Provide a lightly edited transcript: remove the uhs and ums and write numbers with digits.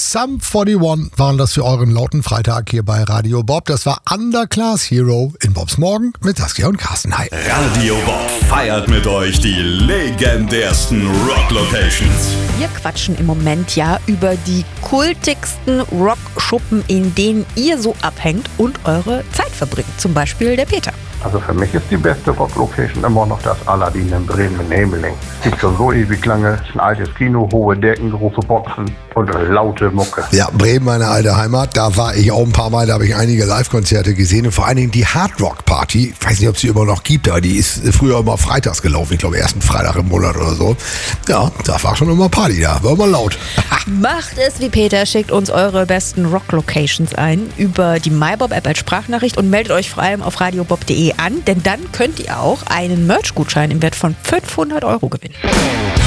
Sum 41 waren das für euren lauten Freitag hier bei Radio Bob. Das war Underclass Hero in Bobs Morgen mit Saskia und Carsten. Hi. Radio Bob feiert mit euch die legendärsten Rock-Locations. Wir quatschen im Moment ja über die kultigsten Rockschuppen, in denen ihr so abhängt und eure Zeit verbringt. Zum Beispiel der Peter. Also für mich ist die beste Rock-Location immer noch das Aladdin in Bremen in Hemeling. Gibt schon so ewig lange, ein altes Kino, hohe Decken, große Boxen und eine laute Mucke. Ja, Bremen, meine alte Heimat, da war ich auch ein paar Mal, da habe ich einige Live-Konzerte gesehen und vor allen Dingen die Hard Rock Party, ich weiß nicht, ob es sie immer noch gibt, aber die ist früher immer freitags gelaufen, ich glaube ersten Freitag im Monat oder so. Ja, da war schon immer Party da, war immer laut. Macht es wie Peter, schickt uns eure besten Rock-Locations ein über die MyBob-App als Sprachnachricht und meldet euch vor allem auf radiobob.de an, denn dann könnt ihr auch einen Merch-Gutschein im Wert von 500 € gewinnen.